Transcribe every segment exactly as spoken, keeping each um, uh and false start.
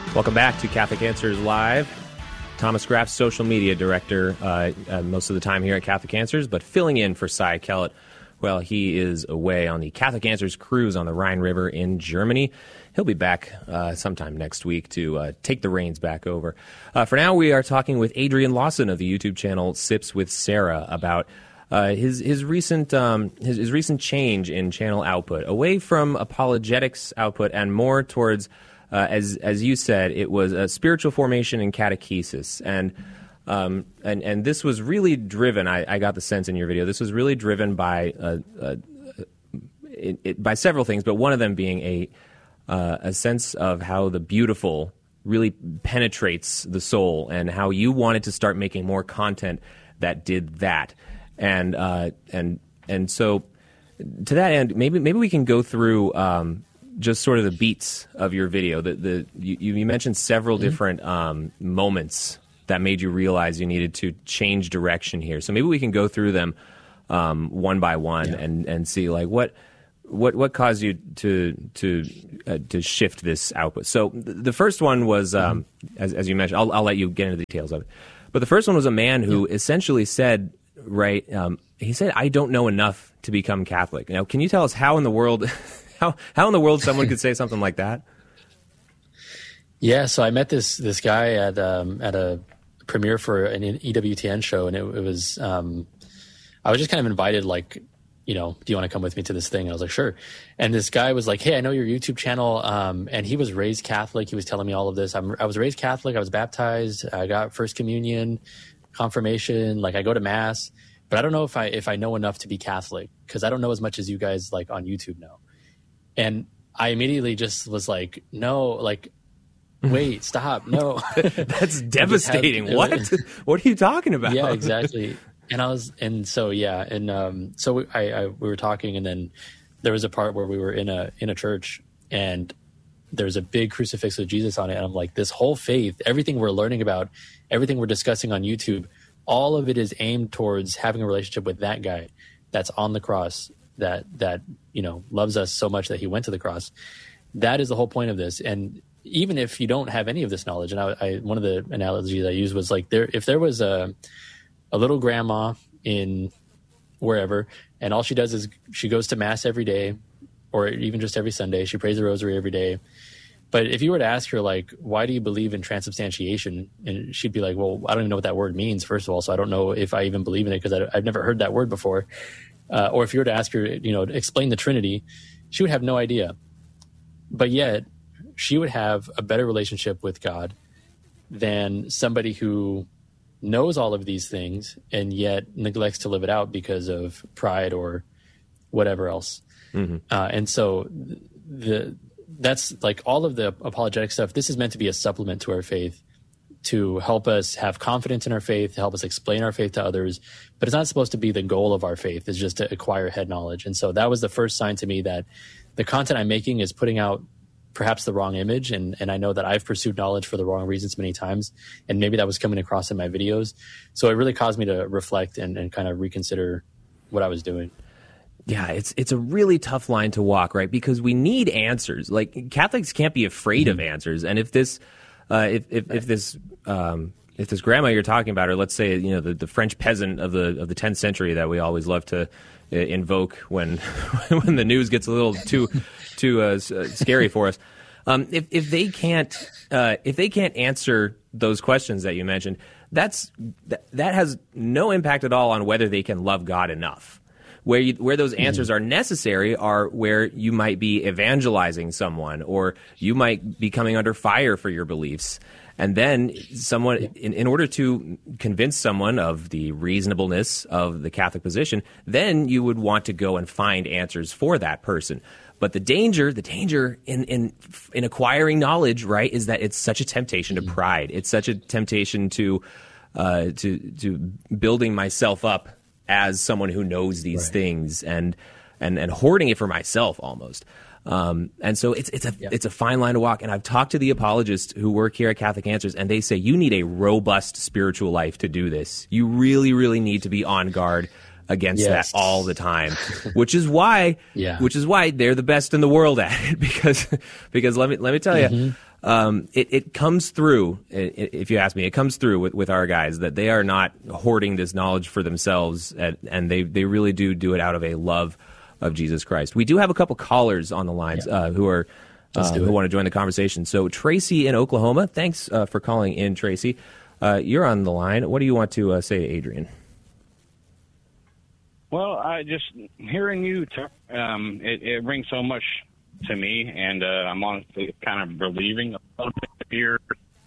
Welcome back to Catholic Answers Live. Thomas Graff, social media director, uh, uh, most of the time here at Catholic Answers, but filling in for Cy Kellett while he is away on the Catholic Answers cruise on the Rhine River in Germany. He'll be back uh, sometime next week to uh, take the reins back over. Uh, for now, we are talking with Adrian Lawson of the YouTube channel Sips with Sarah about uh, his his recent um, his, his recent change in channel output, away from apologetics output and more towards, uh, as as you said, it was a spiritual formation and catechesis. And um, and and this was really driven. I, I got the sense in your video. This was really driven by uh, uh, it, it, by several things, but one of them being a uh, a sense of how the beautiful really penetrates the soul, and how you wanted to start making more content that did that. And uh, and and so to that end, maybe maybe we can go through um, just sort of the beats of your video. The the you, you mentioned several mm-hmm. different um, moments that made you realize you needed to change direction here. So maybe we can go through them um, one by one yeah. and, and see like what what what caused you to to uh, to shift this output. So th- the first one was um, mm-hmm. as as you mentioned. I'll I'll let you get into the details of it. But the first one was a man who yeah. essentially said. Right. Um, he said, I don't know enough to become Catholic. Now, can you tell us how in the world, how, how in the world someone could say something like that? Yeah. So I met this, this guy at, um, at a premiere for an E W T N show. And it, it was, um, I was just kind of invited, like, you know, do you want to come with me to this thing? And I was like, sure. And this guy was like, hey, I know your YouTube channel. Um, and he was raised Catholic. He was telling me all of this. I'm, I was raised Catholic. I was baptized. I got First Communion, confirmation, like I go to mass, but I don't know if I if I know enough to be Catholic, because I don't know as much as you guys like on YouTube know. And I immediately just was like, no, like, wait, stop, no. That's devastating. Had, what? What are you talking about? Yeah, exactly. And I was, and so yeah, and um, so we, I, I we were talking, and then there was a part where we were in a in a church, and there's a big crucifix with Jesus on it. And I'm like, this whole faith, everything we're learning about, everything we're discussing on YouTube, all of it is aimed towards having a relationship with that guy that's on the cross, that, that, you know, loves us so much that he went to the cross. That is the whole point of this. And even if you don't have any of this knowledge, and I, I one of the analogies I used was like, there, if there was a, a little grandma in wherever, and all she does is she goes to mass every day, or even just every Sunday. She prays the rosary every day. But if you were to ask her, like, why do you believe in transubstantiation? And she'd be like, well, I don't even know what that word means, first of all. So I don't know if I even believe in it, because I've never heard that word before. Uh, or if you were to ask her, you know, explain the Trinity, she would have no idea. But yet she would have a better relationship with God than somebody who knows all of these things and yet neglects to live it out because of pride or whatever else. Mm-hmm. Uh, and so the that's like all of the apologetic stuff. This is meant to be a supplement to our faith, to help us have confidence in our faith, to help us explain our faith to others. But it's not supposed to be the goal of our faith. It's just to acquire head knowledge. And so that was the first sign to me that the content I'm making is putting out perhaps the wrong image. And, and I know that I've pursued knowledge for the wrong reasons many times. And maybe that was coming across in my videos. So it really caused me to reflect and, and kind of reconsider what I was doing. Yeah, it's it's a really tough line to walk, right? Because we need answers. Like, Catholics can't be afraid mm-hmm. of answers. And if this, uh, if if, if this, um, if this grandma you're talking about, or let's say, you know, the, the French peasant of the of the tenth century that we always love to uh, invoke when when the news gets a little too too uh, scary for us, um, if if they can't uh, if they can't answer those questions that you mentioned, that's that, that has no impact at all on whether they can love God enough. Where you, where those answers are necessary are where you might be evangelizing someone, or you might be coming under fire for your beliefs. And then someone, in, in order to convince someone of the reasonableness of the Catholic position, then you would want to go and find answers for that person. But the danger, the danger in, in in acquiring knowledge, right, is that it's such a temptation to pride. It's such a temptation to uh, to to building myself up as someone who knows these right. things, and, and and hoarding it for myself almost. Um, and so it's it's a yeah. it's a fine line to walk. And I've talked to the apologists who work here at Catholic Answers, and they say you need a robust spiritual life to do this. You really, really need to be on guard against Yes. that all the time, which is why, Yeah. which is why they're the best in the world at it. Because, because let me let me tell you, Mm-hmm. um, it it comes through. i- i- If you ask me, it comes through with, with our guys that they are not hoarding this knowledge for themselves, and, and they they really do do it out of a love of Jesus Christ. We do have a couple callers on the lines Yeah. uh, who are Let's uh, do who it. want to join the conversation. So Tracy in Oklahoma, thanks uh, for calling in, Tracy. Uh, you're on the line. What do you want to uh, say to Adrian? Well, I just hearing you talk, um, it, it brings so much to me, and uh, I'm honestly kind of relieving a little bit of fear.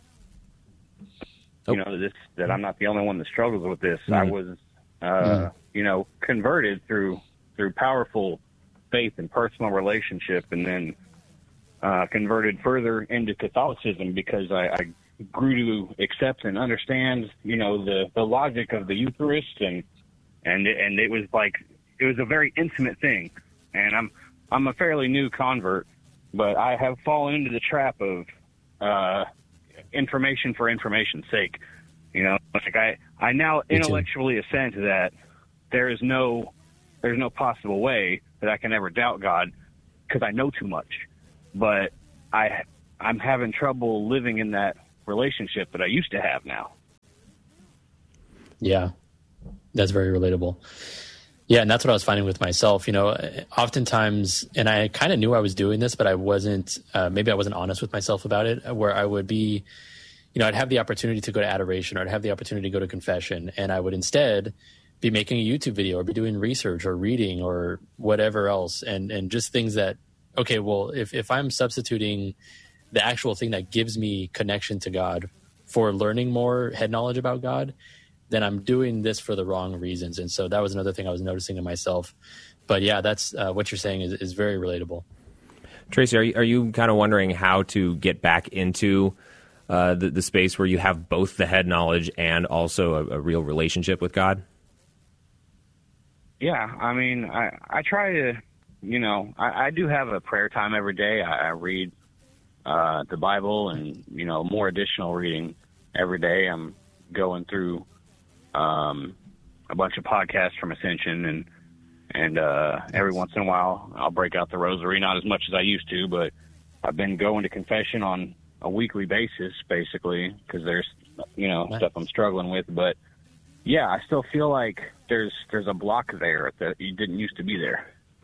Oh. You know, this that I'm not the only one that struggles with this. I Mhm. was, uh, you know, converted through through powerful faith and personal relationship, and then uh, converted further into Catholicism because I, I grew to accept and understand, you know, the the logic of the Eucharist and. And it, and it was like it was a very intimate thing, and I'm I'm a fairly new convert, but I have fallen into the trap of uh, information for information's sake. You know, like I I now Me too. intellectually assent that there is no there's no possible way that I can ever doubt God because I know too much, but I I'm having trouble living in that relationship that I used to have now. Yeah, that's very relatable. Yeah, and that's what I was finding with myself. You know, oftentimes, and I kind of knew I was doing this, but I wasn't, uh, maybe I wasn't honest with myself about it, where I would be, you know, I'd have the opportunity to go to adoration, or I'd have the opportunity to go to confession, and I would instead be making a YouTube video or be doing research or reading or whatever else. And, and just things that, okay, well, if, if I'm substituting the actual thing that gives me connection to God for learning more head knowledge about God, then I'm doing this for the wrong reasons. And so that was another thing I was noticing in myself. But yeah, that's uh, what you're saying is, is very relatable. Tracy, are you, are you kind of wondering how to get back into uh, the, the space where you have both the head knowledge and also a, a real relationship with God? Yeah, I mean, I, I try to, you know, I, I do have a prayer time every day. I, I read uh, the Bible and, you know, more additional reading every day. I'm going through um, a bunch of podcasts from Ascension, and and uh, every once in a while I'll break out the rosary, not as much as I used to, but I've been going to confession on a weekly basis, basically, because there's, you know, Nice. stuff I'm struggling with. But yeah, I still feel like there's there's a block there that you didn't used to be there.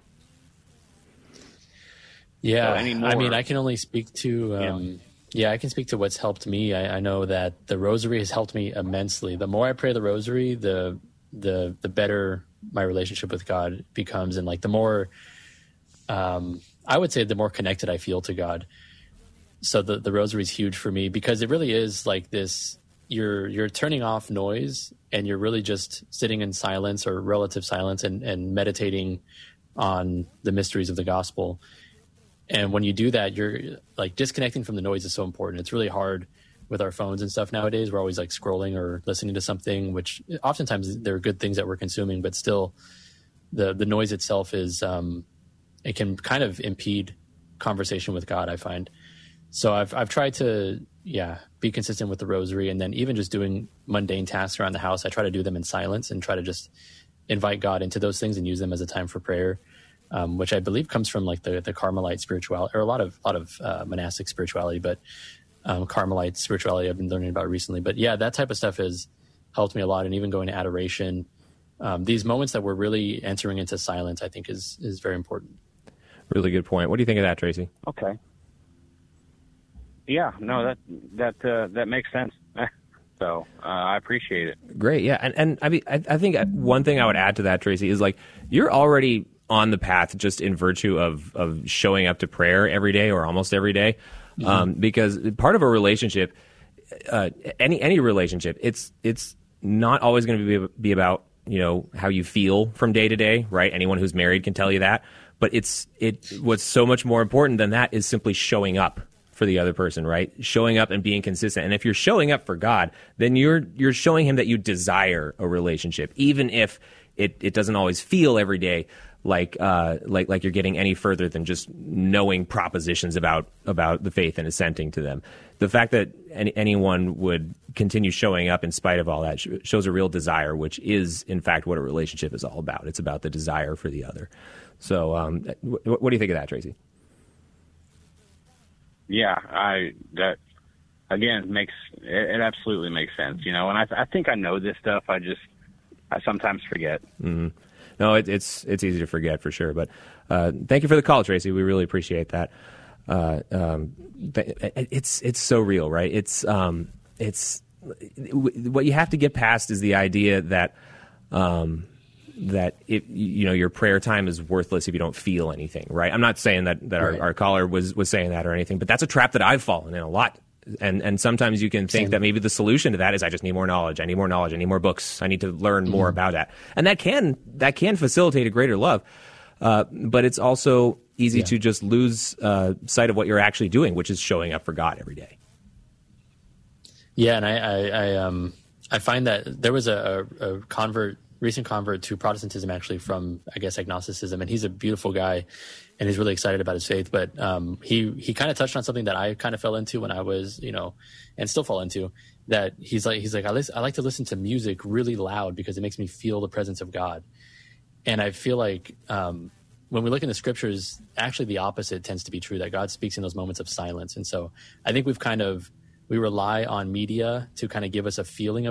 Yeah, So any I more- mean, I can only speak to, um, yeah, I can speak to what's helped me. I, I know that the rosary has helped me immensely. The more I pray the rosary, the the the better my relationship with God becomes, and like the more, um, I would say, the more connected I feel to God. So the the rosary is huge for me because it really is like this. You're you're turning off noise and you're really just sitting in silence or relative silence and, and meditating on the mysteries of the gospel. And when you do that, you're like disconnecting from the noise is so important. It's really hard with our phones and stuff nowadays. We're always like scrolling or listening to something, which oftentimes there are good things that we're consuming, but still the, the noise itself is, um, it can kind of impede conversation with God, I find. So I've, I've tried to, yeah, be consistent with the rosary, and then even just doing mundane tasks around the house, I try to do them in silence and try to just invite God into those things and use them as a time for prayer. Um, which I believe comes from like the, the Carmelite spirituality, or a lot of lot of uh, monastic spirituality, but um, Carmelite spirituality I've been learning about recently. But yeah, that type of stuff has helped me a lot, and even going to adoration. Um, these moments that we're really entering into silence, I think, is is very important. Really good point. What do you think of that, Tracy? Okay. Yeah, no, that that uh, that makes sense. So uh, I appreciate it. Great, yeah, and and I mean, I, I think one thing I would add to that, Tracy, is like you're already on the path just in virtue of of showing up to prayer every day or almost every day, mm-hmm. um, because part of a relationship, uh, any any relationship, it's it's not always going to be be about, you know, how you feel from day to day, right? Anyone who's married can tell you that, but it's it what's so much more important than that is simply showing up for the other person, right? Showing up and being consistent. And if you're showing up for God, then you're you're showing him that you desire a relationship, even if it, it doesn't always feel every day like uh, like like you're getting any further than just knowing propositions about about the faith and assenting to them. The fact that any, anyone would continue showing up in spite of all that sh- shows a real desire, which is in fact what a relationship is all about. It's about the desire for the other. So, um, w- what do you think of that, Tracy? Yeah, I that again makes it, it absolutely makes sense. You know, and I I think I know this stuff. I just I sometimes forget. Mm-hmm. No, it, it's it's easy to forget for sure. But uh, thank you for the call, Tracy. We really appreciate that. Uh, um, it's it's so real, right? It's um, it's what you have to get past is the idea that um, that it, you know, your prayer time is worthless if you don't feel anything, right? I'm not saying that that right. our, our caller was was saying that or anything, but that's a trap that I've fallen in a lot. And and sometimes you can think Same. that maybe the solution to that is I just need more knowledge. I need more knowledge. I need more books. I need to learn mm-hmm. more about that. And that can that can facilitate a greater love. Uh, but it's also easy yeah. to just lose uh, sight of what you're actually doing, which is showing up for God every day. Yeah, and I I, I um I find that there was a, a, a convert, recent convert to Protestantism, actually from I guess agnosticism, and he's a beautiful guy. And he's really excited about his faith, but um, he he kind of touched on something that I kind of fell into when I was, you know, and still fall into. That he's like he's like I, listen, I like to listen to music really loud because it makes me feel the presence of God. And I feel like um, when we look in the scriptures, actually the opposite tends to be true. That God speaks in those moments of silence. And so I think we've kind of we rely on media to kind of give us a feeling of